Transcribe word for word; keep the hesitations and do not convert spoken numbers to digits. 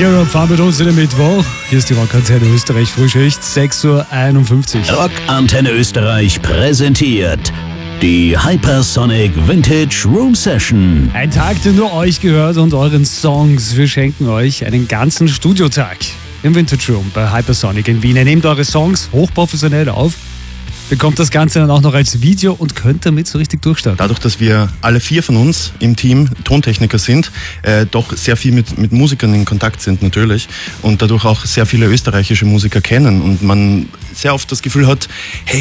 Europe, fahren mit uns in den Mittwoch. Hier ist die Rockantenne Österreich Frühschicht, sechs Uhr einundfünfzig. Rockantenne Österreich präsentiert die Hypersonic Vintage Room Session. Ein Tag, der nur euch gehört und euren Songs. Wir schenken euch einen ganzen Studiotag im Vintage Room bei Hypersonic in Wien. Ihr nehmt eure Songs hochprofessionell auf, bekommt das Ganze dann auch noch als Video und könnt damit so richtig durchstarten. Dadurch, dass wir alle vier von uns im Team Tontechniker sind, äh, doch sehr viel mit, mit Musikern in Kontakt sind natürlich und dadurch auch sehr viele österreichische Musiker kennen und man sehr oft das Gefühl hat, hey,